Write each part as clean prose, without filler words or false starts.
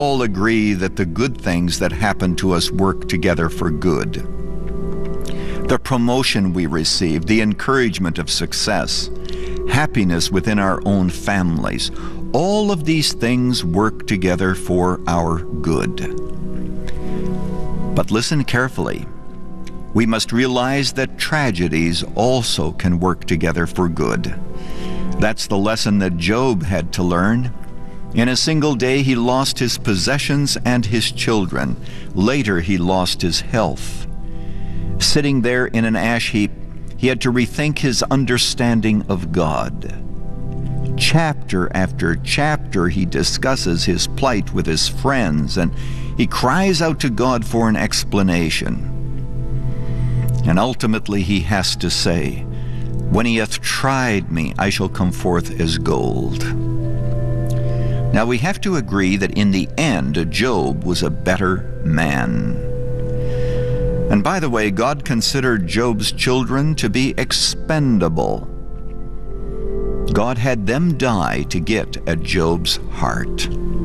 all agree that the good things that happen to us work together for good. The promotion we receive, the encouragement of success, happiness within our own families, all of these things work together for our good. But listen carefully. We must realize that tragedies also can work together for good. That's the lesson that Job had to learn. In a single day, he lost his possessions and his children. Later, he lost his health. Sitting there in an ash heap, he had to rethink his understanding of God. Chapter after chapter, he discusses his plight with his friends, and he cries out to God for an explanation. And ultimately, he has to say, "When he hath tried me, I shall come forth as gold." Now, we have to agree that in the end, Job was a better man. And by the way, God considered Job's children to be expendable. God had them die to get at Job's heart.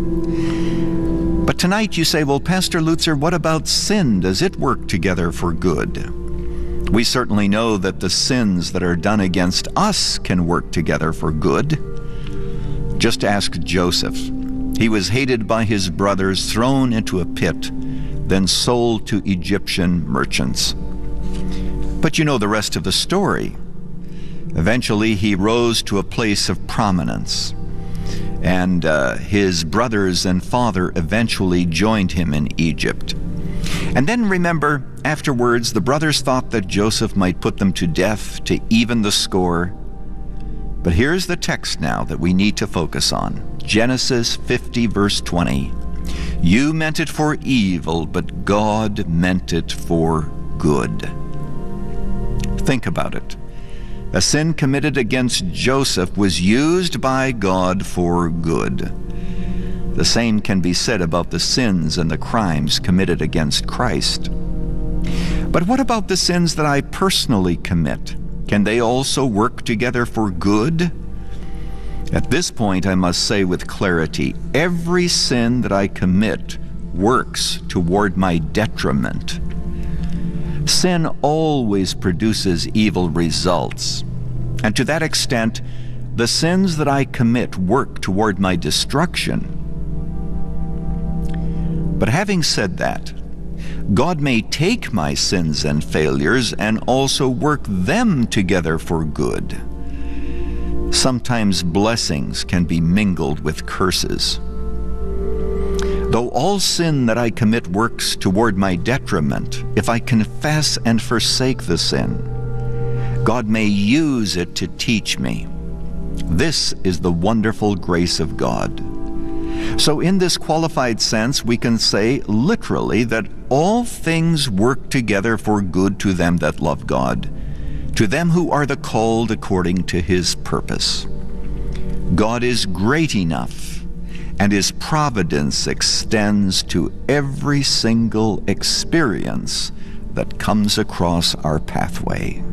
But tonight you say, well, Pastor Lutzer, what about sin? Does it work together for good? We certainly know that the sins that are done against us can work together for good. Just ask Joseph. He was hated by his brothers, thrown into a pit, then sold to Egyptian merchants. But you know the rest of the story. Eventually, he rose to a place of prominence, and his brothers and father eventually joined him in Egypt. And then remember, afterwards, the brothers thought that Joseph might put them to death to even the score. But here's the text now that we need to focus on. Genesis 50, verse 20. You meant it for evil, but God meant it for good. Think about it. A sin committed against Joseph was used by God for good. The same can be said about the sins and the crimes committed against Christ. But what about the sins that I personally commit? Can they also work together for good? At this point, I must say with clarity, every sin that I commit works toward my detriment. Sin always produces evil results. And to that extent, the sins that I commit work toward my destruction. But having said that, God may take my sins and failures and also work them together for good. Sometimes blessings can be mingled with curses. Though all sin that I commit works toward my detriment, if I confess and forsake the sin, God may use it to teach me. This is the wonderful grace of God. So in this qualified sense, we can say literally that all things work together for good to them that love God, to them who are the called according to his purpose. God is great enough, and his providence extends to every single experience that comes across our pathway.